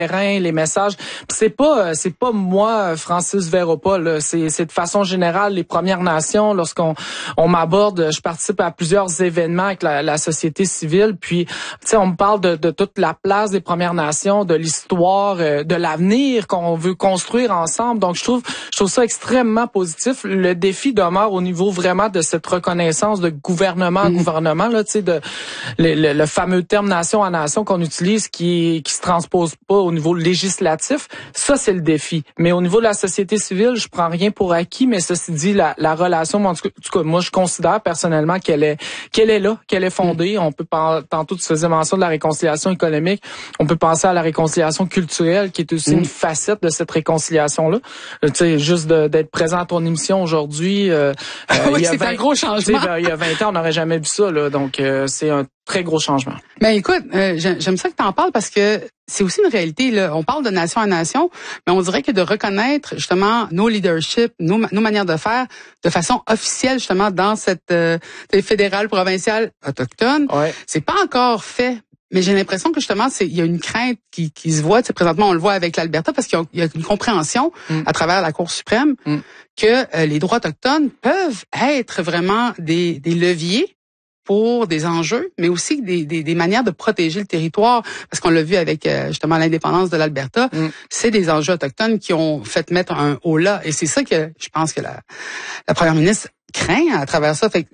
les messages. C'est pas moi, Francis Véropa, là. C'est de façon générale les Premières Nations. Lorsqu'on m'aborde, je participe à plusieurs événements avec la société civile. Puis, tu sais, on me parle de toute la place des Premières Nations, de l'histoire, de l'avenir qu'on veut construire ensemble. Donc, je trouve ça extrêmement positif. Le défi demeure au niveau vraiment de cette reconnaissance de gouvernement à gouvernement, là, tu sais, de le fameux terme nation à nation qu'on utilise qui se transpose pas au niveau législatif. Ça, c'est le défi. Mais au niveau de la société civile, je prends rien pour acquis, mais ceci dit, la relation, en tout cas, moi, je considère personnellement qu'elle est là, qu'elle est fondée. On peut tantôt, tu faisais mention de la réconciliation économique. On peut penser à la réconciliation culturelle, qui est aussi une facette de cette réconciliation-là. Tu sais, juste d'être présent à ton émission aujourd'hui. Oui, c'est un gros changement. Il y a 20 ans, on n'aurait jamais vu ça, là. Donc, c'est un très gros changement. Ben écoute, j'aime ça que tu en parles parce que c'est aussi une réalité, là. On parle de nation à nation, mais on dirait que de reconnaître justement nos leaderships, nos manières de faire de façon officielle justement dans cette fédérale, provinciale, autochtone, c'est pas encore fait. Mais j'ai l'impression que justement, il y a une crainte qui se voit. Tu sais, présentement, on le voit avec l'Alberta parce qu'il y a une compréhension à travers la Cour suprême que les droits autochtones peuvent être vraiment des leviers pour des enjeux, mais aussi des manières de protéger le territoire. Parce qu'on l'a vu avec justement l'indépendance de l'Alberta, c'est des enjeux autochtones qui ont fait mettre un haut là. Et c'est ça que je pense que la première ministre craint à travers ça. Fait que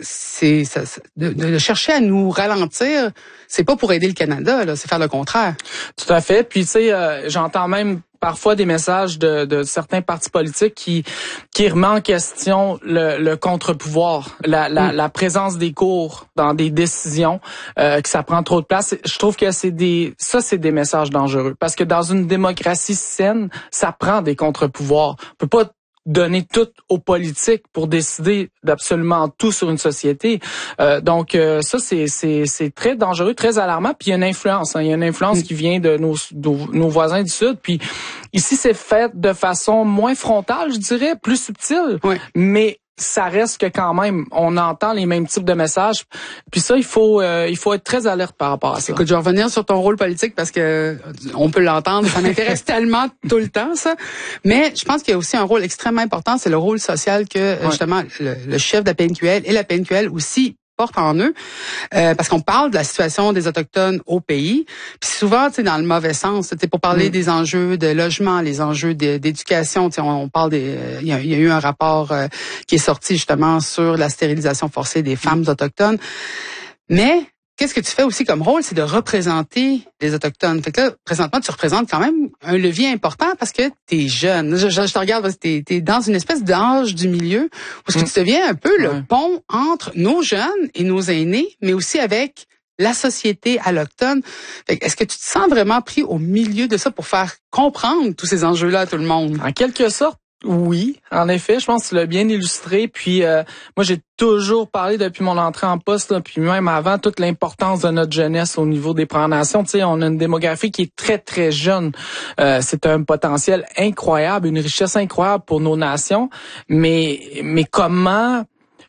de chercher à nous ralentir, c'est pas pour aider le Canada, là, c'est faire le contraire. Tout à fait. Puis tu sais, j'entends même parfois des messages de certains partis politiques qui remettent en question le contre-pouvoir, la présence des cours dans des décisions, que ça prend trop de place. Je trouve que c'est des messages dangereux parce que dans une démocratie saine, ça prend des contre-pouvoirs. On peut pas donner tout aux politiques pour décider d'absolument tout sur une société. Donc ça c'est très dangereux, très alarmant. Puis il y a une influence, il y a une influence qui vient de nos voisins du Sud. Puis ici c'est fait de façon moins frontale, je dirais, plus subtile. Mais ça reste que quand même, on entend les mêmes types de messages. Puis ça, il faut être très alerte par rapport à ça. Écoute, je vais revenir sur ton rôle politique parce que on peut l'entendre, ça m'intéresse tellement tout le temps, ça. Mais je pense qu'il y a aussi un rôle extrêmement important, c'est le rôle social que justement le chef de la PNQL et la PNQL aussi portent en eux, parce qu'on parle de la situation des Autochtones au pays, puis souvent, tu sais, dans le mauvais sens, tu sais, pour parler des enjeux de logement, les enjeux d'éducation, tu sais, on parle il y a eu un rapport qui est sorti justement sur la stérilisation forcée des femmes autochtones, mais qu'est-ce que tu fais aussi comme rôle, c'est de représenter les Autochtones. Fait que là, présentement, tu représentes quand même un levier important parce que t'es jeune. Je te regarde, parce que t'es dans une espèce d'âge du milieu où est-ce que tu deviens un peu le pont entre nos jeunes et nos aînés, mais aussi avec la société allochtone. Fait que est-ce que tu te sens vraiment pris au milieu de ça pour faire comprendre tous ces enjeux-là à tout le monde? En quelque sorte, oui, en effet, je pense que tu l'as bien illustré. Puis moi, j'ai toujours parlé depuis mon entrée en poste, là, puis même avant, toute l'importance de notre jeunesse au niveau des Premières Nations. Tu sais, on a une démographie qui est très, très jeune. C'est un potentiel incroyable, une richesse incroyable pour nos nations. Mais comment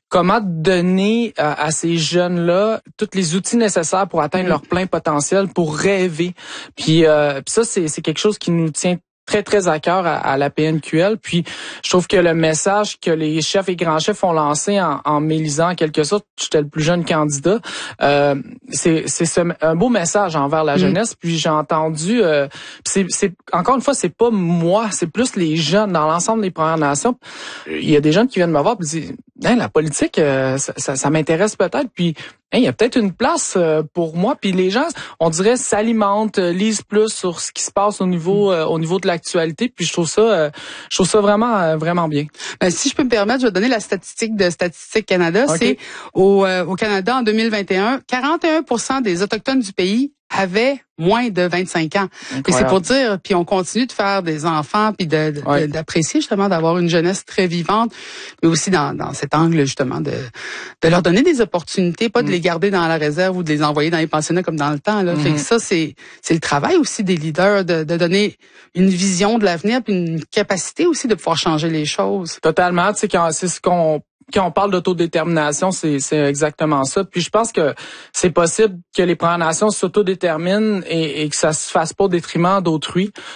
donner à ces jeunes-là tous les outils nécessaires pour atteindre leur plein potentiel, pour rêver. Puis ça, c'est quelque chose qui nous tient très, très à cœur à la PNQL. Puis, je trouve que le message que les chefs et grands chefs ont lancé en m'élisant, en quelque sorte, j'étais le plus jeune candidat, c'est un beau message envers la jeunesse. Puis, j'ai entendu, c'est encore une fois, c'est pas moi, c'est plus les jeunes dans l'ensemble des Premières Nations. Il y a des jeunes qui viennent me voir et disent, la politique, ça m'intéresse peut-être. Puis, il y a peut-être une place pour moi. Puis les gens, on dirait, s'alimentent, lisent plus sur ce qui se passe au niveau de l'actualité. Puis je trouve ça vraiment, vraiment bien. Si je peux me permettre, je vais donner la statistique de Statistique Canada. Okay. C'est au Canada en 2021, 41% des Autochtones du pays avaient moins de 25 ans. Et c'est pour dire, puis on continue de faire des enfants, puis d'apprécier justement d'avoir une jeunesse très vivante, mais aussi dans cet angle justement de leur donner des opportunités, pas de les garder dans la réserve ou de les envoyer dans les pensionnats comme dans le temps. Là. Fait que ça, c'est le travail aussi des leaders de donner une vision de l'avenir, puis une capacité aussi de pouvoir changer les choses. Totalement, tu sais, c'est ce qu'on quand on parle d'autodétermination, c'est exactement ça. Puis je pense que c'est possible que les Premières Nations s'autodéterminent et que ça se fasse pas au détriment d'autrui.